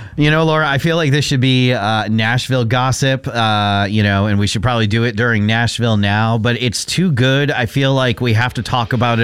You know, Laura, I feel like this should be Nashville gossip, and we should probably do it during Nashville Now, but it's too good. I feel like we have to talk about it